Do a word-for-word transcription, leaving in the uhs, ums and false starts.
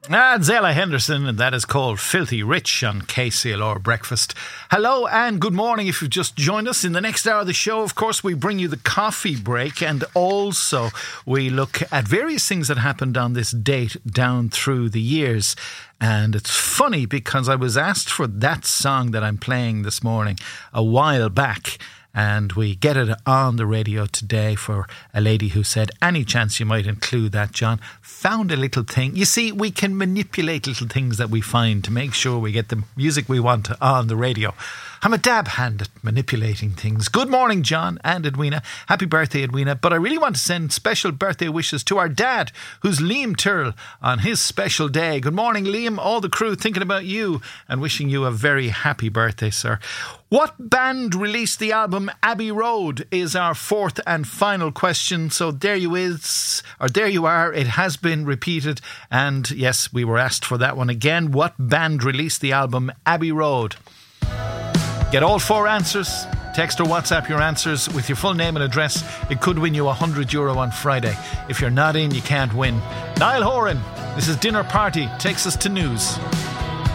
Ah, Zella Henderson, and that is called Filthy Rich on K C L R Breakfast. Hello and good morning if you've just joined us. In the next hour of the show, of course, we bring you the coffee break, and also we look at various things that happened on this date down through the years. And it's funny because I was asked for that song that I'm playing this morning a while back, and we get it on the radio today for a lady who said, any chance you might include that, John? Found a little thing. You see, we can manipulate little things that we find to make sure we get the music we want on the radio. I'm a dab hand at manipulating things. Good morning, John and Edwina. Happy birthday, Edwina. But I really want to send special birthday wishes to our dad, who's Liam Turl, on his special day. Good morning, Liam. All the crew thinking about you and wishing you a very happy birthday, sir. What band released the album Abbey Road is our fourth and final question. So there you is, or there you are. It has been repeated. And yes, we were asked for that one again. What band released the album Abbey Road? Get all four answers. Text or WhatsApp your answers with your full name and address. It could win you one hundred euro on Friday. If you're not in, you can't win. Niall Horan, this is Dinner Party, takes us to news.